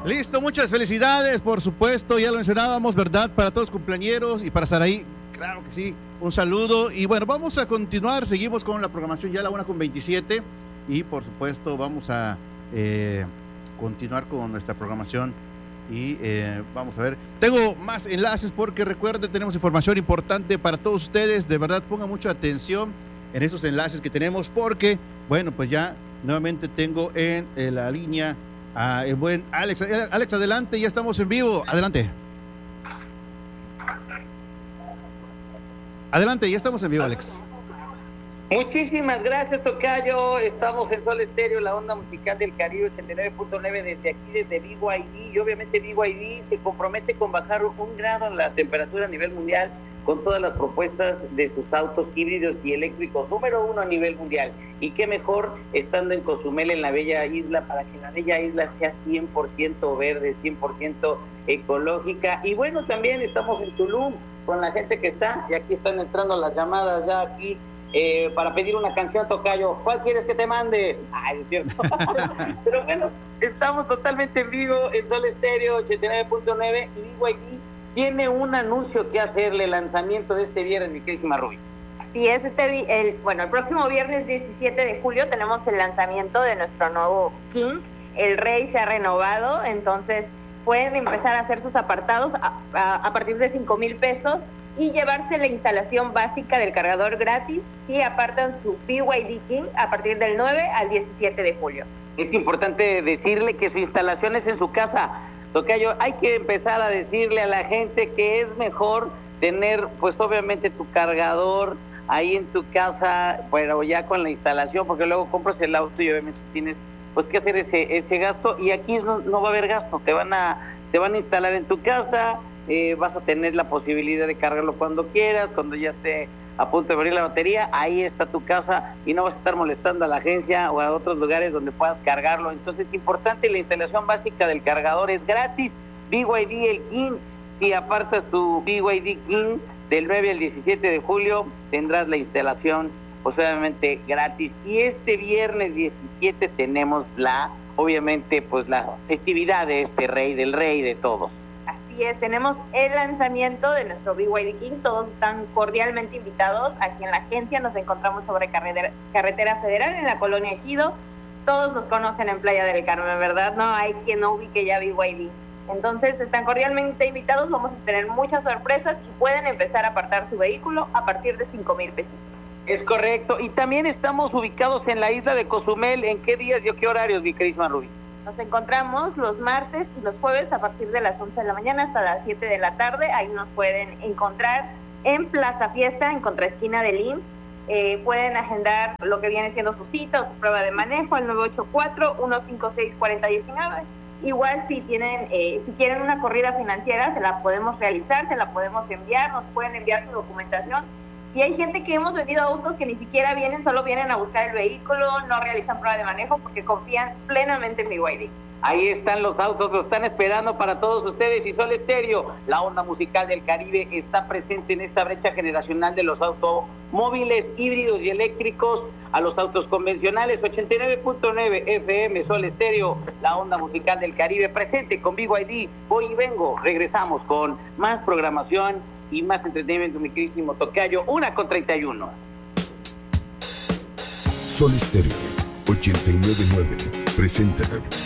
Listo, muchas felicidades, por supuesto, ya lo mencionábamos, ¿verdad? Para todos los cumpleañeros y para Saraí, claro que sí, un saludo. Y bueno, vamos a continuar, seguimos con la programación ya a la 1:27 y por supuesto vamos a continuar con nuestra programación y vamos a ver. Tengo más enlaces porque recuerden, tenemos información importante para todos ustedes, de verdad pongan mucha atención en esos enlaces que tenemos porque, bueno, pues ya nuevamente tengo en la línea el buen Alex. Alex, adelante, ya estamos en vivo. Adelante. Adelante, ya estamos en vivo, Alex. Muchísimas gracias, tocayo. Estamos en Sol Estéreo, la onda musical del Caribe 89.9 desde aquí, desde BYD. Y obviamente BYD se compromete con bajar 1 grado la temperatura a nivel mundial con todas las propuestas de sus autos híbridos y eléctricos número 1 a nivel mundial. Y qué mejor estando en Cozumel, en la bella isla, para que la bella isla sea 100% verde, 100% ecológica. Y bueno, también estamos en Tulum con la gente que está, y aquí están entrando las llamadas ya aquí para pedir una canción, tocayo. ¿Cuál quieres que te mande? Ay, es cierto. Pero bueno, estamos totalmente en vivo en Sol Estéreo 89.9 y BYD tiene un anuncio que hacerle, el lanzamiento de este viernes, mi queridísima Rubí. Así es, el próximo viernes 17 de julio tenemos el lanzamiento de nuestro nuevo King. El Rey se ha renovado, entonces pueden empezar a hacer sus apartados a partir de 5,000 pesos y llevarse la instalación básica del cargador gratis si apartan su BYD King a partir del 9 al 17 de julio. Es importante decirle que su instalación es en su casa. Tocayo, hay que empezar a decirle a la gente que es mejor tener, pues obviamente, tu cargador ahí en tu casa, pero ya con la instalación, porque luego compras el auto y obviamente tienes pues que hacer ese gasto, y aquí no va a haber gasto, te van a instalar en tu casa, vas a tener la posibilidad de cargarlo cuando quieras, cuando ya esté a punto de abrir la batería, ahí está tu casa y no vas a estar molestando a la agencia o a otros lugares donde puedas cargarlo. Entonces es importante, la instalación básica del cargador es gratis. BYD el King, si apartas tu BYD King del 9 al 17 de julio, tendrás la instalación pues obviamente gratis. Y este viernes 17 tenemos obviamente pues la festividad de este rey, del rey de todos. Así es, tenemos el lanzamiento de nuestro BYD King, todos están cordialmente invitados. Aquí en la agencia nos encontramos sobre Carretera Federal en la Colonia Ejido. Todos nos conocen en Playa del Carmen, ¿verdad? No hay quien no ubique ya BYD. Entonces están cordialmente invitados, vamos a tener muchas sorpresas y pueden empezar a apartar su vehículo a partir de 5,000 pesos. Es correcto, y también estamos ubicados en la isla de Cozumel. ¿En qué días y qué horarios, mi queridísima Rubí? Nos encontramos los martes y los jueves a partir de las 11 de la mañana hasta las 7 de la tarde. Ahí nos pueden encontrar en Plaza Fiesta, en contraesquina del IMSS. Pueden agendar lo que viene siendo su cita o su prueba de manejo al 984-156-4019. Igual si quieren una corrida financiera, se la podemos realizar, se la podemos enviar, nos pueden enviar su documentación. Y hay gente que hemos vendido autos que ni siquiera vienen, solo vienen a buscar el vehículo, no realizan prueba de manejo porque confían plenamente en BYD. Ahí están los autos, los están esperando para todos ustedes. Y Sol Estéreo, la onda musical del Caribe, está presente en esta brecha generacional de los automóviles híbridos y eléctricos a los autos convencionales. 89.9 FM, Sol Estéreo, la onda musical del Caribe, presente con BYD. Voy y vengo, regresamos con más programación y más entretenimiento, mi queridísimo tocayo. 1:31. Sol Estéreo 89.9 presenta